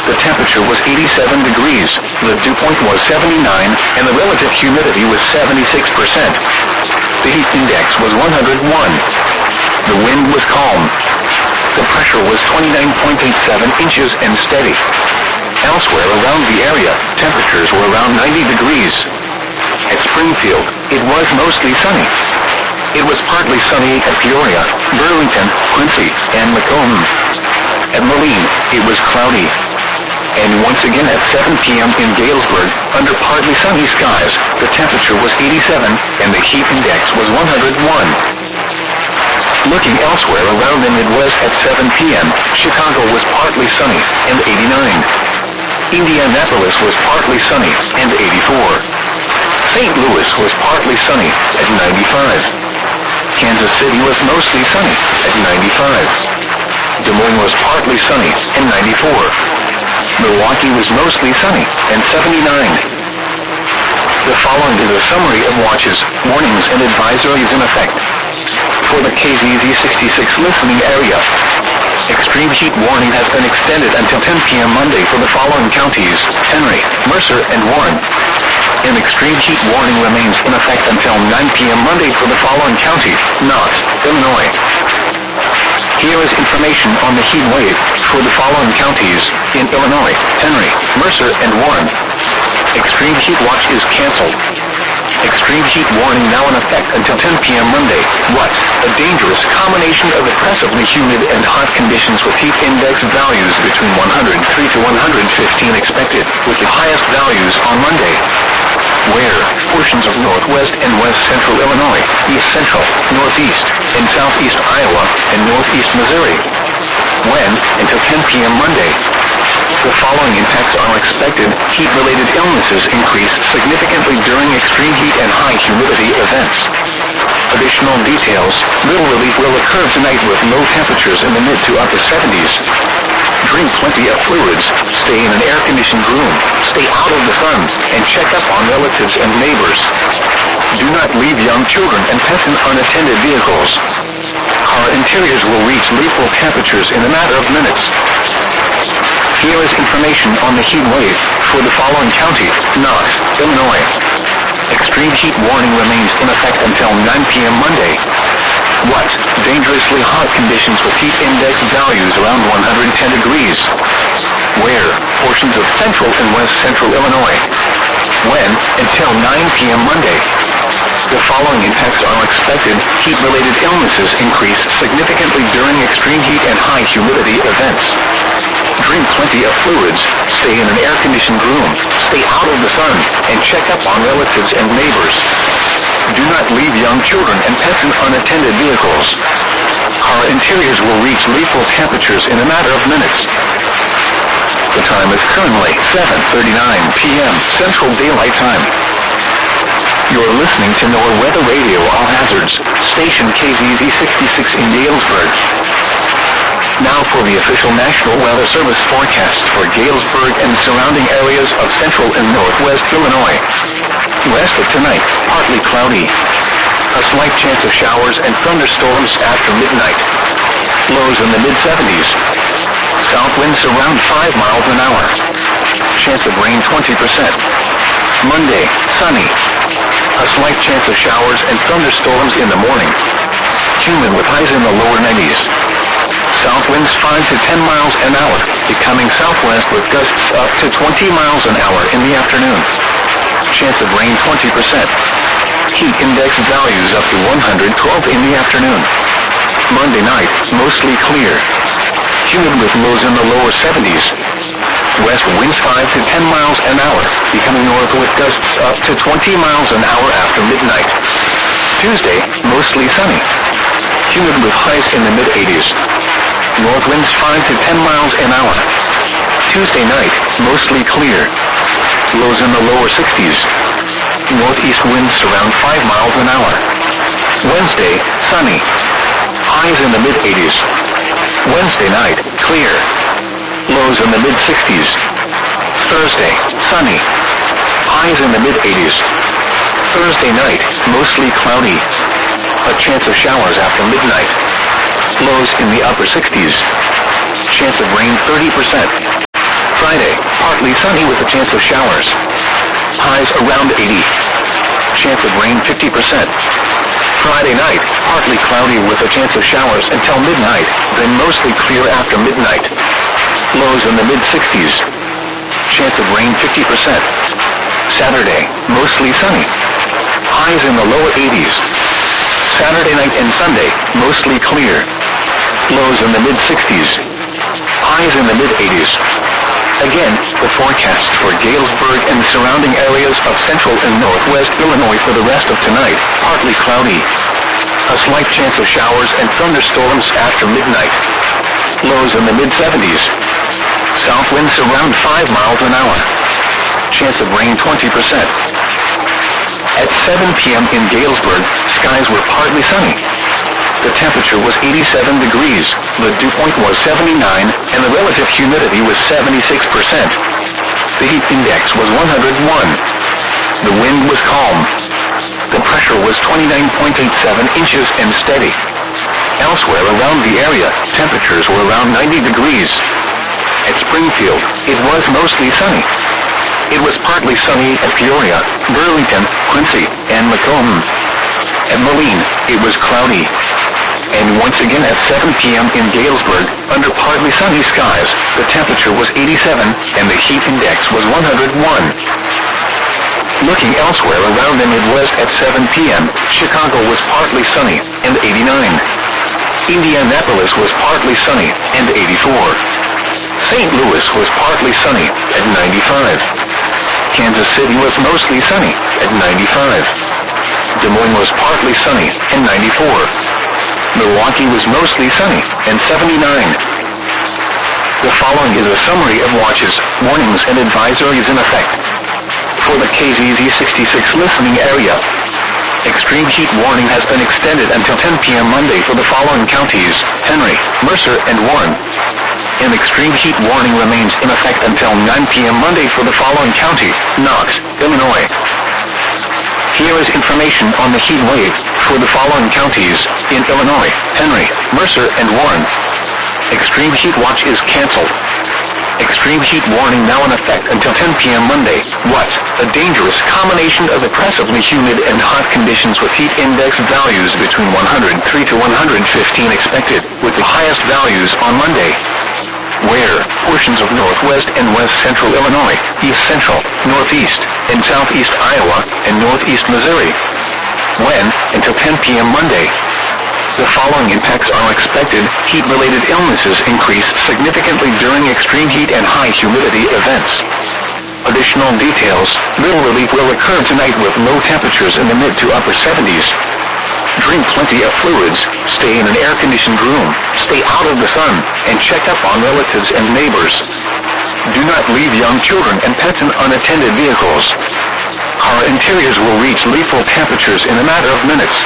The temperature was 87 degrees, the dew point was 79, and the relative humidity was 76%. The heat index was 101. The wind was calm. The pressure was 29.87 inches and steady. Elsewhere around the area, temperatures were around 90 degrees. At Springfield, it was mostly sunny. It was partly sunny at Peoria, Burlington, Quincy, and Macomb. At Moline, it was cloudy. And once again at 7 p.m. in Galesburg, under partly sunny skies, the temperature was 87 and the heat index was 101. Looking elsewhere around the Midwest at 7 p.m., Chicago was partly sunny and 89. Indianapolis was partly sunny and 84. St. Louis was partly sunny at 95. Kansas City was mostly sunny at 95. Des Moines was partly sunny and 94. Milwaukee was mostly sunny and 79. The following is a summary of watches, warnings, and advisories in effect. For the KZZ66 listening area, extreme heat warning has been extended until 10 p.m. Monday for the following counties: Henry, Mercer, and Warren. An extreme heat warning remains in effect until 9 p.m. Monday for the following county: Knox, Illinois. Here is information on the heat wave for the following counties in Illinois: Henry, Mercer, and Warren. Extreme heat watch is canceled. Extreme heat warning now in effect until 10 p.m. Monday. What? A dangerous combination of oppressively humid and hot conditions with heat index values between 103 to 115 expected, with the highest values on Monday. Where? Portions of northwest and west central Illinois, east central, northeast, and southeast Iowa, and northeast Missouri. When? Until 10 p.m. Monday. The following impacts are expected: heat-related illnesses increase significantly during extreme heat and high humidity events. Additional details: little relief will occur tonight with low temperatures in the mid to upper 70s. Drink plenty of fluids, stay in an air-conditioned room, stay out of the sun, and check up on relatives and neighbors. Do not leave young children and pets in unattended vehicles. Car interiors will reach lethal temperatures in a matter of minutes. Here is information on the heat wave for the following county: Knox, Illinois. Extreme heat warning remains in effect until 9 p.m. Monday. What? Dangerously hot conditions with heat index values around 110 degrees. Where? Portions of central and west central Illinois. When? Until 9 p.m. Monday. The following impacts are expected: heat-related illnesses increase significantly during extreme heat and high humidity events. Drink plenty of fluids, stay in an air-conditioned room, stay out of the sun, and check up on relatives and neighbors. Do not leave young children and pets in unattended vehicles. Car interiors will reach lethal temperatures in a matter of minutes. The time is currently 7:39 p.m. Central Daylight Time. You're listening to NOAA Weather Radio All Hazards, station KZZ66 in Galesburg. Now for the official National Weather Service forecast for Galesburg and surrounding areas of central and northwest Illinois. West of tonight, partly cloudy. A slight chance of showers and thunderstorms after midnight. Lows in the mid-70s. South winds around 5 miles an hour. Chance of rain 20%. Monday, sunny. A slight chance of showers and thunderstorms in the morning. Humid with highs in the lower 90s. South winds 5 to 10 miles an hour, becoming southwest with gusts up to 20 miles an hour in the afternoon. Chance of rain 20%. Heat index values up to 112 in the afternoon. Monday night, mostly clear. Humid with lows in the lower 70s. West winds 5 to 10 miles an hour, becoming north with gusts up to 20 miles an hour after midnight. Tuesday, mostly sunny. Humid with highs in the mid-80s. North winds 5 to 10 miles an hour. Tuesday night, mostly clear. Lows in the lower 60s. Northeast winds around 5 miles an hour. Wednesday, sunny. Highs in the mid-80s. Wednesday night, clear. Lows in the mid-60s. Thursday, sunny. Highs in the mid-80s. Thursday night, mostly cloudy. A chance of showers after midnight. Lows in the upper 60s. Chance of rain 30%. Friday, partly sunny with a chance of showers. Highs around 80. Chance of rain 50%. Friday night, partly cloudy with a chance of showers until midnight, then mostly clear after midnight. Lows in the mid-60s. Chance of rain 50%. Saturday, mostly sunny. Highs in the lower 80s. Saturday night and Sunday, mostly clear. Lows in the mid-60s. Highs in the mid-80s. Again, the forecast for Galesburg and surrounding areas of central and northwest Illinois for the rest of tonight, partly cloudy. A slight chance of showers and thunderstorms after midnight. Lows in the mid-70s. South winds around 5 miles an hour. Chance of rain 20%. At 7 p.m. in Galesburg, skies were partly sunny. The temperature was 87 degrees, the dew point was 79, and the relative humidity was 76%. The heat index was 101. The wind was calm. The pressure was 29.87 inches and steady. Elsewhere around the area, temperatures were around 90 degrees. At Springfield, it was mostly sunny. It was partly sunny at Peoria, Burlington, Quincy, and Macomb. At Moline, it was cloudy. And once again at 7 p.m. in Galesburg, under partly sunny skies, the temperature was 87 and the heat index was 101. Looking elsewhere around the Midwest at 7 p.m., Chicago was partly sunny and 89. Indianapolis was partly sunny and 84. St. Louis was partly sunny at 95. Kansas City was mostly sunny at 95. Des Moines was partly sunny and 94. Milwaukee was mostly sunny and 79. The following is a summary of watches, warnings, and advisories in effect. For the KZZ 66 listening area, extreme heat warning has been extended until 10 p.m. Monday for the following counties: Henry, Mercer, and Warren. An extreme heat warning remains in effect until 9 p.m. Monday for the following county: Knox, Illinois. Here is information on the heat wave for the following counties in Illinois: Henry, Mercer, and Warren. Extreme heat watch is canceled. Extreme heat warning now in effect until 10 p.m. Monday. What? A dangerous combination of oppressively humid and hot conditions with heat index values between 103 to 115 expected, with the highest values on Monday. Where? Portions of northwest and west central Illinois, east central, northeast, and southeast Iowa, and northeast Missouri. When? Until 10 p.m. Monday. The following impacts are expected. Heat-related illnesses increase significantly during extreme heat and high humidity events. Additional details: little relief will occur tonight with low temperatures in the mid to upper 70s. Drink plenty of fluids, stay in an air-conditioned room, stay out of the sun, and check up on relatives and neighbors. Do not leave young children and pets in unattended vehicles. Car interiors will reach lethal temperatures in a matter of minutes.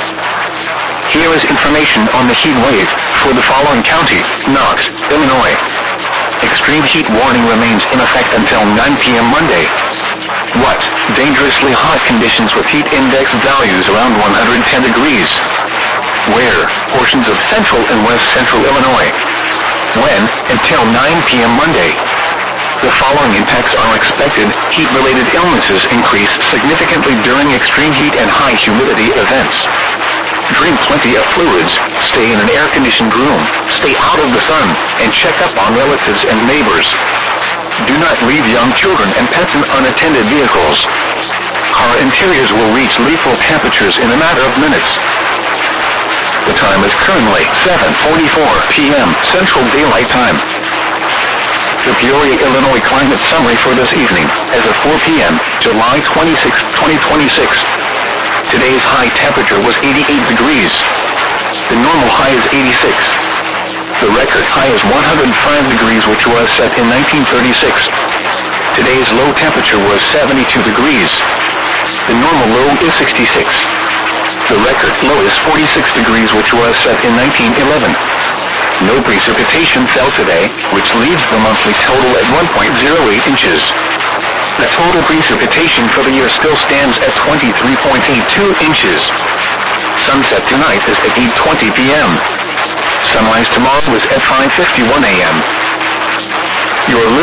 Here is information on the heat wave for the following county: Knox, Illinois. Extreme heat warning remains in effect until 9 p.m. Monday. What? Dangerously hot conditions with heat index values around 110 degrees. Where? Portions of central and west central Illinois. When? Until 9 p.m. Monday. The following impacts are expected. Heat-related illnesses increase significantly during extreme heat and high humidity events. Drink plenty of fluids, stay in an air-conditioned room, stay out of the sun, and check up on relatives and neighbors. Do not leave young children and pets in unattended vehicles. Car interiors will reach lethal temperatures in a matter of minutes. The time is currently 7:44 p.m. Central Daylight Time. The Peoria, Illinois climate summary for this evening, as of 4 p.m., July 26, 2026. Today's high temperature was 88 degrees. The normal high is 86. The record high is 105 degrees, which was set in 1936. Today's low temperature was 72 degrees. The normal low is 66. The record low is 46 degrees, which was set in 1911. No precipitation fell today, which leaves the monthly total at 1.08 inches. The total precipitation for the year still stands at 23.82 inches. Sunset tonight is at 8:20 p.m. Sunrise tomorrow is at 5:51 a.m. You're